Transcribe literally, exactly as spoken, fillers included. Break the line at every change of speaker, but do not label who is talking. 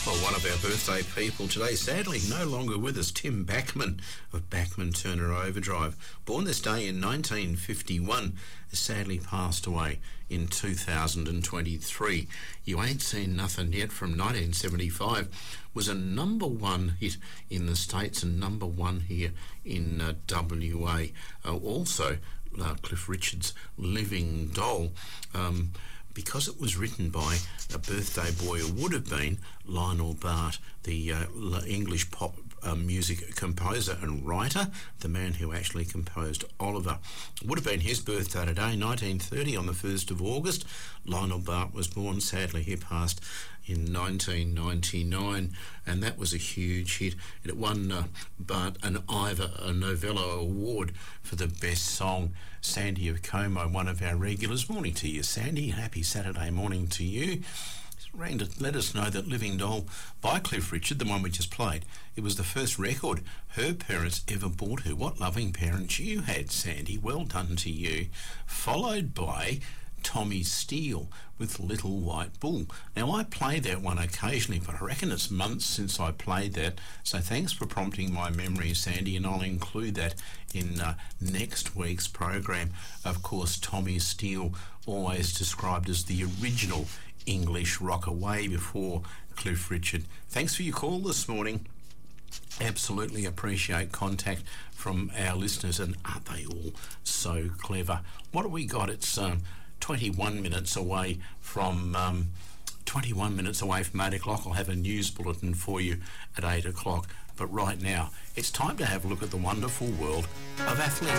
Well, one of our birthday people today, sadly no longer with us, Tim Bachman of Bachman Turner Overdrive. Born this day in nineteen fifty-one, sadly passed away in two thousand twenty-three. You Ain't Seen Nothing Yet from nineteen seventy-five was a number one hit in the States and number one here in uh, W A. Uh, also, uh, Cliff Richard's Living Doll. Um, because it was written by a birthday boy who would have been Lionel Bart, the uh, English pop uh, music composer and writer, the man who actually composed Oliver. It would have been his birthday today, nineteen thirty, on the first of August. Lionel Bart was born. Sadly, he passed in nineteen ninety-nine, and that was a huge hit. It won uh, Bart an Ivor a Novello Award for the best song. Sandy of Como, one of our regulars. Morning to you, Sandy. Happy Saturday morning to you. Rang to let us know that Living Doll by Cliff Richard, the one we just played, it was the first record her parents ever bought her. What loving parents you had, Sandy. Well done to you. Followed by Tommy Steele with Little White Bull. Now, I play that one occasionally, but I reckon it's months since I played that, so thanks for prompting my memory, Sandy, and I'll include that in uh, next week's program. Of course, Tommy Steele, always described as the original English rocker way before Cliff Richard. Thanks for your call this morning. Absolutely appreciate contact from our listeners, and aren't they all so clever? What have we got? It's um, twenty-one minutes away from um, twenty-one minutes away from eight o'clock. I'll have a news bulletin for you at eight o'clock. But right now, it's time to have a look at the wonderful world of athletics.